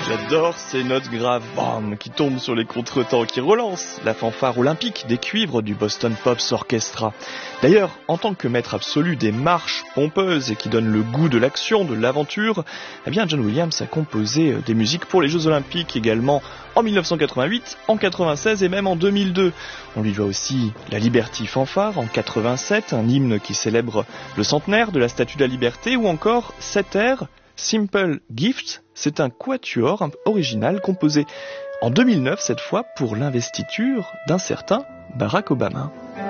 J'adore ces notes graves bam, qui tombent sur les contretemps, qui relancent la fanfare olympique des cuivres du Boston Pops Orchestra. D'ailleurs, en tant que maître absolu des marches pompeuses et qui donnent le goût de l'action, de l'aventure, eh bien John Williams a composé des musiques pour les Jeux Olympiques également en 1988, en 96 et même en 2002. On lui doit aussi la Liberty Fanfare en 87, un hymne qui célèbre le centenaire de la Statue de la Liberté, ou encore cet air, Simple Gift, c'est un quatuor original composé en 2009 cette fois pour l'investiture d'un certain Barack Obama.